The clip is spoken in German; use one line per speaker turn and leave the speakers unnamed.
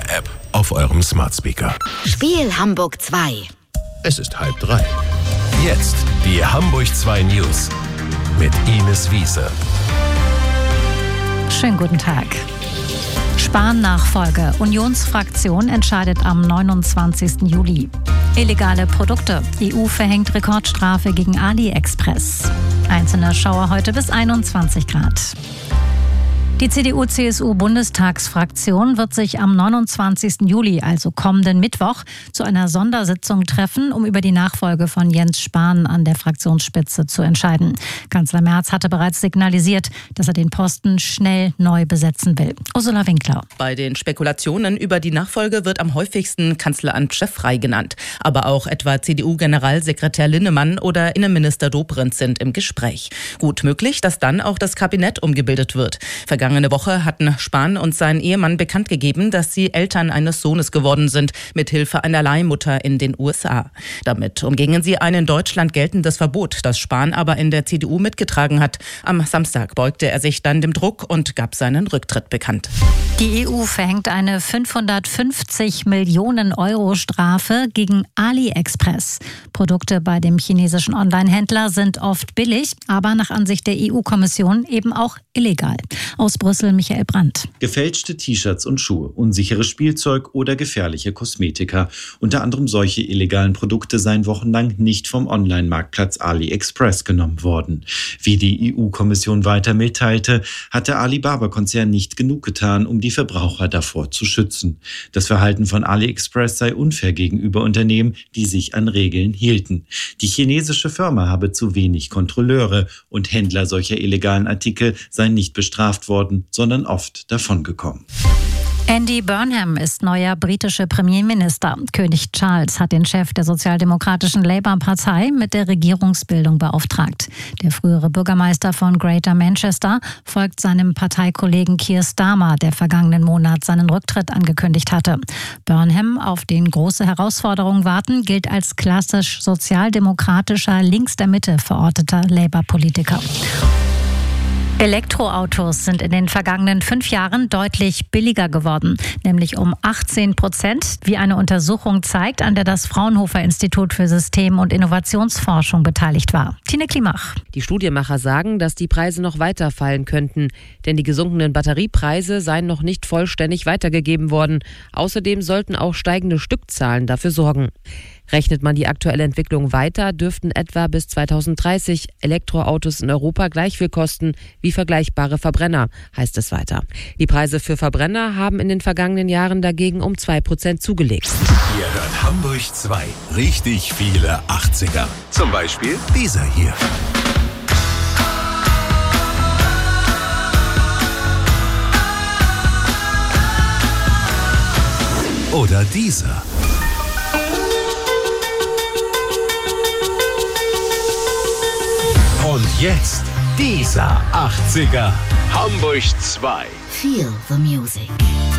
App auf eurem Smart Speaker.
Spiel Hamburg 2.
Es ist 2:30. Jetzt die Hamburg 2 News mit Ines Wiese.
Schönen guten Tag. Spahn-Nachfolge. Unionsfraktion entscheidet am 29. Juli. Illegale Produkte. EU verhängt Rekordstrafe gegen AliExpress. Einzelne Schauer heute bis 21 Grad. Die CDU-CSU-Bundestagsfraktion wird sich am 29. Juli, also kommenden Mittwoch, zu einer Sondersitzung treffen, um über die Nachfolge von Jens Spahn an der Fraktionsspitze zu entscheiden. Kanzler Merz hatte bereits signalisiert, dass er den Posten schnell neu besetzen will. Ursula Winkler.
Bei den Spekulationen über die Nachfolge wird am häufigsten Kanzleramt-Chef Frey genannt. Aber auch etwa CDU-Generalsekretär Linnemann oder Innenminister Dobrindt sind im Gespräch. Gut möglich, dass dann auch das Kabinett umgebildet wird. Vergangene Woche hatten Spahn und sein Ehemann bekannt gegeben, dass sie Eltern eines Sohnes geworden sind, mithilfe einer Leihmutter in den USA. Damit umgingen sie ein in Deutschland geltendes Verbot, das Spahn aber in der CDU mitgetragen hat. Am Samstag beugte er sich dann dem Druck und gab seinen Rücktritt bekannt.
Die EU verhängt eine 550 Millionen Euro Strafe gegen AliExpress. Produkte bei dem chinesischen Online-Händler sind oft billig, aber nach Ansicht der EU-Kommission eben auch illegal. Aus Brüssel Michael Brandt.
Gefälschte T-Shirts und Schuhe, unsicheres Spielzeug oder gefährliche Kosmetika. Unter anderem solche illegalen Produkte seien wochenlang nicht vom Online-Marktplatz AliExpress genommen worden. Wie die EU-Kommission weiter mitteilte, hat der Alibaba-Konzern nicht genug getan, um die Verbraucher davor zu schützen. Das Verhalten von AliExpress sei unfair gegenüber Unternehmen, die sich an Regeln hielten. Die chinesische Firma habe zu wenig Kontrolleure und Händler solcher illegalen Artikel seien nicht bestraft worden, sondern oft davongekommen.
Andy Burnham ist neuer britischer Premierminister. König Charles hat den Chef der sozialdemokratischen Labour-Partei mit der Regierungsbildung beauftragt. Der frühere Bürgermeister von Greater Manchester folgt seinem Parteikollegen Keir Starmer, der vergangenen Monat seinen Rücktritt angekündigt hatte. Burnham, auf den große Herausforderungen warten, gilt als klassisch sozialdemokratischer, links der Mitte verorteter Labour-Politiker. Elektroautos sind in den vergangenen 5 Jahren deutlich billiger geworden, nämlich um 18%, wie eine Untersuchung zeigt, an der das Fraunhofer Institut für System- und Innovationsforschung beteiligt war. Tine Klimach.
Die Studienmacher sagen, dass die Preise noch weiter fallen könnten, denn die gesunkenen Batteriepreise seien noch nicht vollständig weitergegeben worden. Außerdem sollten auch steigende Stückzahlen dafür sorgen. Rechnet man die aktuelle Entwicklung weiter, dürften etwa bis 2030 Elektroautos in Europa gleich viel kosten wie vergleichbare Verbrenner, heißt es weiter. Die Preise für Verbrenner haben in den vergangenen Jahren dagegen um 2% zugelegt.
Ihr hört Hamburg 2. Richtig viele 80er. Zum Beispiel dieser hier. Oder dieser. Und jetzt dieser 80er. Hamburg 2.
Feel the music.